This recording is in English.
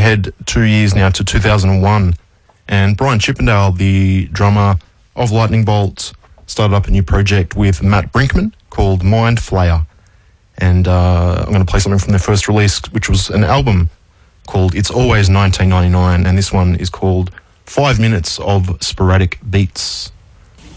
ahead 2 years now to 2001, and Brian Chippendale, the drummer of Lightning Bolt, started up a new project with Matt Brinkman called Mind Flayer. And I'm going to play something from their first release, which was an album called It's Always 1999, and this one is called 5 Minutes of Sporadic Beats.